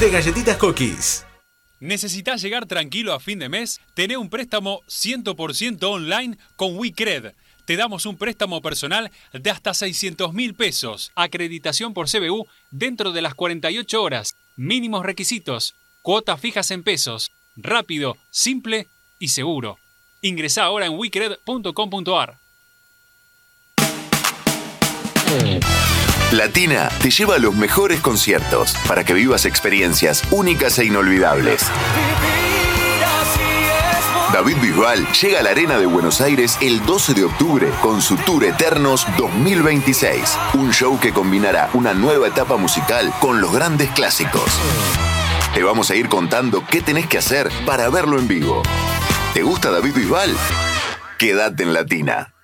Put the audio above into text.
de Galletitas Cookies. ¿Necesitas llegar tranquilo a fin de mes? Tené un préstamo 100% online con WeCred. Te damos un préstamo personal de hasta 600.000 pesos. Acreditación por CBU dentro de las 48 horas. Mínimos requisitos. Cuotas fijas en pesos. Rápido, simple y seguro. Ingresá ahora en wecred.com.ar. Latina te lleva a los mejores conciertos para que vivas experiencias únicas e inolvidables. David Bisbal llega a la Arena de Buenos Aires el 12 de octubre con su Tour Eternos 2026. Un show que combinará una nueva etapa musical con los grandes clásicos. Te vamos a ir contando qué tenés que hacer para verlo en vivo. ¿Te gusta David Bisbal? Quédate en Latina.